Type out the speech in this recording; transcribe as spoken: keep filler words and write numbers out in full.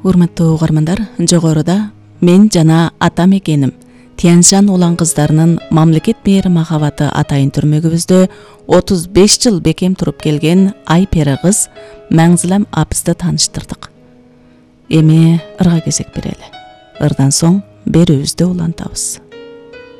Урматтуу угармандар, жогоруда мен жана атам экеним Тянь-Шань улан кыздарынын мамлекет мээри махабаты атайын түрмөгүбүздө отуз беш жыл бекем туруп келген Айпери кыз Маңзылам апызды тааныштырдык. Эми ырга кезек берели. Ырдан соң берүүбүздү улантабыз.